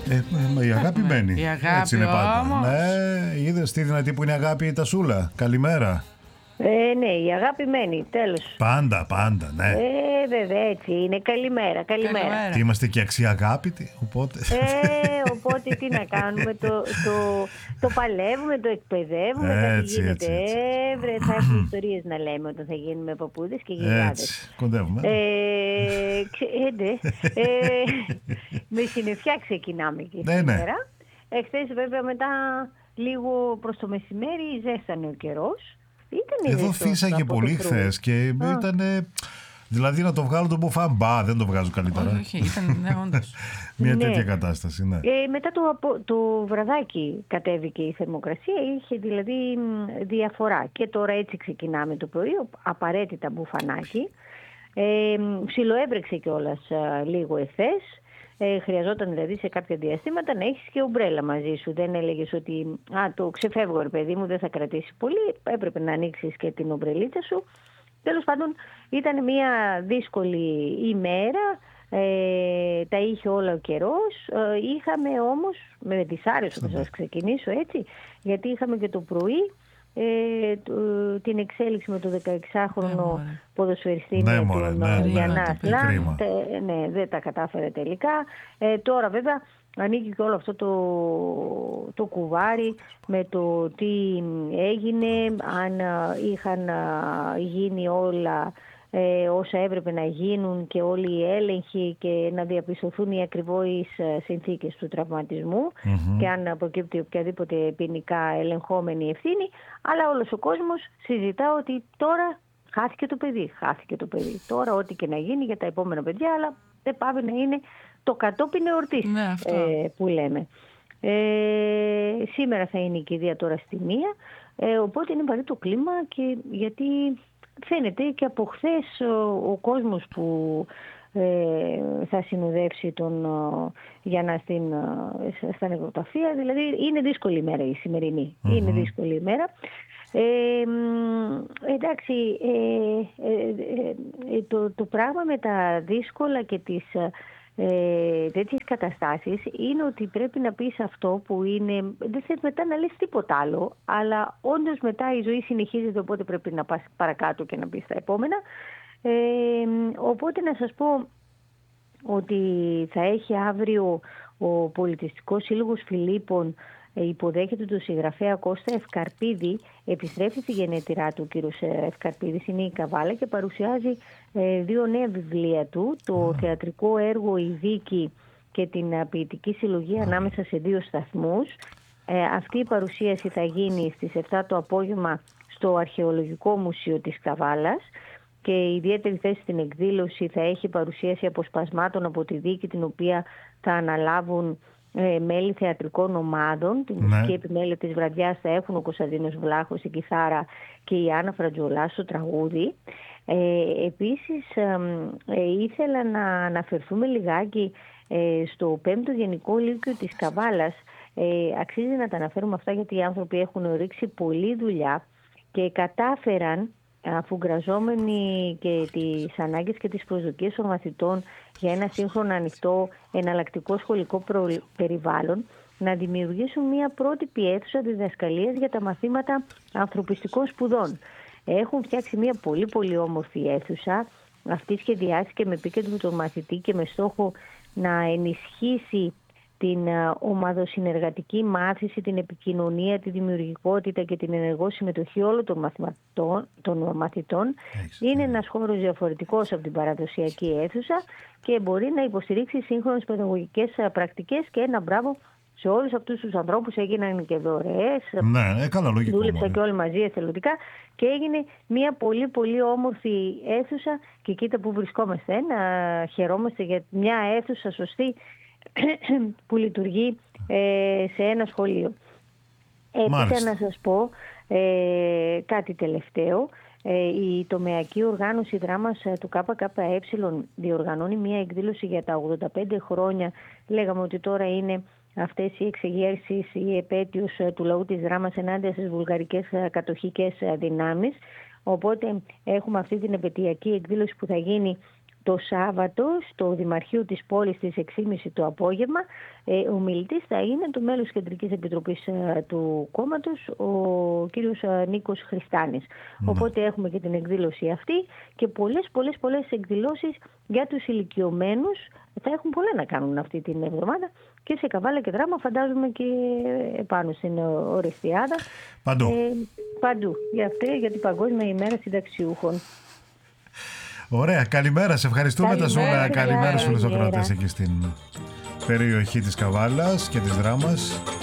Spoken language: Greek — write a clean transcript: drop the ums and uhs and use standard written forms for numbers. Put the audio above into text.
Η αγάπη μένει. Η αγάπη Έτσι είναι πάντα. όμως. Ναι, είδες τι δυνατή που είναι η αγάπη η Τασούλα. Καλημέρα. Ναι, η αγάπη μένει, τέλος. Πάντα, ναι. Βέβαια, έτσι είναι. Καλημέρα. Και είμαστε και αξιαγάπητοι, οπότε. Οπότε τι να κάνουμε, το παλεύουμε, το εκπαιδεύουμε, Έτσι, γίνεται. Θα έχουμε ιστορίες να λέμε όταν θα γίνουμε παππούδες και γιαγιάδες. Έτσι, κοντεύουμε. Με συννεφιά ξεκινάμε και Ναι. σήμερα. Εχθές βέβαια μετά λίγο προς το μεσημέρι ζέστανε ο καιρός. Εδώ φύσαγε πολύ χθες και ήταν. Δηλαδή να το βγάλω το μπουφάν, δεν το βγάζω καλύτερα. Όχι, ήταν όντως. Μια τέτοια κατάσταση, ναι. Μετά το βραδάκι κατέβηκε η θερμοκρασία, είχε δηλαδή διαφορά. Και τώρα έτσι ξεκινάμε το πρωί, απαραίτητα μπουφανάκι. Ψιλοέβρεξε κιόλας λίγο εχθές. Χρειαζόταν δηλαδή σε κάποια διαστήματα να έχεις και ομπρέλα μαζί σου. Δεν έλεγες ότι το ξεφεύγω ρε παιδί μου, δεν θα κρατήσει πολύ. Έπρεπε να ανοίξεις και την ομπρελίτσα σου. Τέλος πάντων ήταν μια δύσκολη ημέρα. Τα είχε όλα ο καιρός. Είχαμε όμως, με δυσάρεστο θα σας ξεκινήσω έτσι, γιατί είχαμε και το πρωί την εξέλιξη με το 16χρονο ποδοσφαιριστή τον Γιαννά Ασλάν. Ναι, δεν τα κατάφερε τελικά. Τώρα βέβαια ανήκει και όλο αυτό το κουβάρι με το τι έγινε, αν είχαν γίνει όλα όσα έπρεπε να γίνουν και όλοι οι έλεγχοι και να διαπιστωθούν οι ακριβώς συνθήκες του τραυματισμού και αν προκύπτει οποιαδήποτε ποινικά ελεγχόμενη ευθύνη. Αλλά όλος ο κόσμος συζητά ότι τώρα χάθηκε το παιδί. Τώρα ό,τι και να γίνει για τα επόμενα παιδιά, αλλά δεν πάει να είναι το κατόπιν εορτής που λέμε. Σήμερα θα είναι η κηδεία τώρα στη 1, οπότε είναι βαρύ το κλίμα και γιατί φαίνεται και από χθες ο κόσμος που θα συνοδεύσει τον Γιάννα στα νεκροταφεία, δηλαδή είναι δύσκολη ημέρα η σημερινή. Είναι δύσκολη ημέρα. Εντάξει, το πράγμα με τα δύσκολα και τις τέτοιες καταστάσεις είναι ότι πρέπει να πεις αυτό που είναι, δεν θες μετά να λες τίποτα άλλο, αλλά όντως μετά η ζωή συνεχίζεται, οπότε πρέπει να πας παρακάτω και να πεις τα επόμενα. Οπότε να σας πω ότι θα έχει αύριο ο Πολιτιστικός Σύλλογος Φιλίππων, υποδέχεται τον συγγραφέα Κώστα Ευκαρπίδη, επιστρέφει στη γενέτειρά του ο κύριος Ευκαρπίδης, είναι η Καβάλα και παρουσιάζει 2 νέα βιβλία του, το θεατρικό έργο «Η Δίκη» και την ποιητική συλλογή «Ανάμεσα σε 2 σταθμούς». Αυτή η παρουσίαση θα γίνει στις 7 το απόγευμα στο Αρχαιολογικό Μουσείο της Καβάλας και η ιδιαίτερη θέση στην εκδήλωση θα έχει παρουσίαση αποσπασμάτων από τη Δίκη, την οποία θα αναλάβουν μέλη θεατρικών ομάδων. Την μουσική επιμέλεια της βραδιάς θα έχουν ο Κωνσταντίνος Βλάχος η κιθάρα και η Άννα Φραντζολά στο τραγούδι. Επίσης ήθελα να αναφερθούμε λιγάκι στο 5ο Γενικό Λύκειο της Καβάλας. Αξίζει να τα αναφέρουμε αυτά γιατί οι άνθρωποι έχουν ρίξει πολλή δουλειά και κατάφεραν, αφουγκραζόμενοι και τις ανάγκες και τις προσδοκίες των μαθητών για ένα σύγχρονο ανοιχτό εναλλακτικό σχολικό περιβάλλον, να δημιουργήσουν μια πρότυπη αίθουσα διδασκαλίας για τα μαθήματα ανθρωπιστικών σπουδών. Έχουν φτιάξει μια πολύ πολύ όμορφη αίθουσα. Αυτή σχεδιάστηκε με επίκεντρο τον μαθητή και με στόχο να ενισχύσει την ομαδοσυνεργατική μάθηση, την επικοινωνία, τη δημιουργικότητα και την ενεργό συμμετοχή όλων των μαθητών. Είναι ένας χώρος διαφορετικός από την παραδοσιακή αίθουσα και μπορεί να υποστηρίξει σύγχρονες παιδαγωγικές πρακτικές και ένα μπράβο σε όλους αυτούς τους ανθρώπους. Έγιναν και δωρεές, καλά, λογικό, δούλεψαν και όλοι μαζί εθελοντικά και έγινε μια πολύ πολύ όμορφη αίθουσα και κοίτα που βρισκόμαστε, να χαιρόμαστε για μια αίθουσα σωστή που λειτουργεί σε ένα σχολείο. Έπειτα να σας πω κάτι τελευταίο. Η τομεακή οργάνωση δράμας του ΚΚΕ διοργανώνει μια εκδήλωση για τα 85 χρόνια. Λέγαμε ότι τώρα είναι αυτές οι εξεγέρσεις, η επέτειος του λαού της δράμας ενάντια στις βουλγαρικές κατοχικές δυνάμεις. Οπότε έχουμε αυτή την επαιτειακή εκδήλωση που θα γίνει Το Σάββατο στο Δημαρχείο της πόλης στις 6.30 το απόγευμα ο μιλητής θα είναι το μέλος της Κεντρικής Επιτροπής του κόμματος, ο κύριος Νίκος Χριστάνης. Οπότε έχουμε και την εκδήλωση αυτή και πολλές εκδηλώσεις για τους ηλικιωμένους. Θα έχουν πολλά να κάνουν αυτή την εβδομάδα και σε Καβάλα και Δράμα, φαντάζομαι και επάνω στην Ορεστιάδα. Παντού. Παντού. Για την Παγκόσμια ημέρα συνταξιούχων. Ωραία, καλημέρα. Σε ευχαριστούμε τα ζώα. Καλημέρα στους ακροατές εκεί στην περιοχή της Καβάλας και της Δράμας.